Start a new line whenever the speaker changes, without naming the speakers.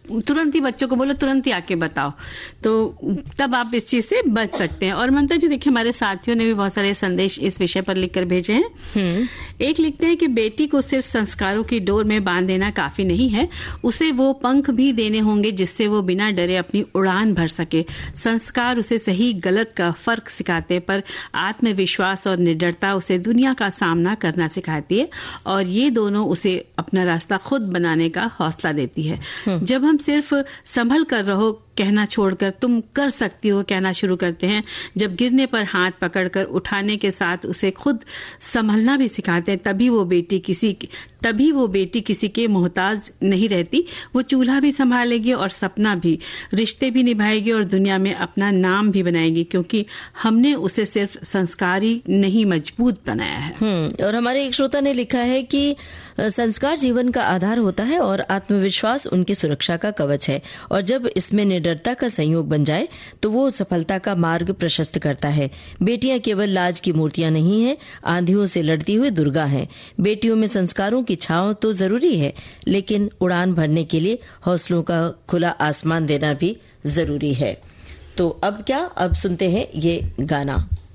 तुरंत ही बच्चों को बोलो तुरंत ही आके बताओ, तो तब आप इस चीज से बच सकते हैं। और ममता जी देखिए, हमारे साथियों ने भी बहुत सारे संदेश इस विषय पर लिखकर भेजे हैं। एक लिखते हैं कि बेटी को सिर्फ संस्कारों की डोर में बांध देना काफी नहीं है, उसे वो पंख भी देने होंगे जिससे वो बिना डरे अपनी उड़ान भर सके। संस्कार उसे सही गलत का फर्क सिखाते हैं, पर आत्मविश्वास और निडरता उसे दुनिया का सामना करना सिखाती है, और ये दोनों उसे अपना रास्ता खुद बनाने का हौसला देती है। जब हम सिर्फ संभल कर रहो कहना छोड़कर तुम कर सकती हो कहना शुरू करते हैं, जब गिरने पर हाथ पकड़कर उठाने के साथ उसे खुद संभलना भी सिखाते हैं, तभी वो बेटी किसी के मोहताज नहीं रहती। वो चूल्हा भी संभालेगी और सपना भी, रिश्ते भी निभाएगी और दुनिया में अपना नाम भी बनाएगी, क्योंकि हमने उसे सिर्फ संस्कारी नहीं मजबूत बनाया है।
और हमारे एक श्रोता ने लिखा है कि संस्कार जीवन का आधार होता है और आत्मविश्वास उनकी सुरक्षा का कवच है, और जब इसमें निडरता का संयोग बन जाए तो वो सफलता का मार्ग प्रशस्त करता है। बेटियां केवल लाज की मूर्तियां नहीं हैं, आंधियों से लड़ती हुई दुर्गा हैं। बेटियों में संस्कारों की छांव तो जरूरी है, लेकिन उड़ान भरने के लिए हौसलों का खुला आसमान देना भी जरूरी है। तो अब क्या, अब सुनते हैं ये गाना।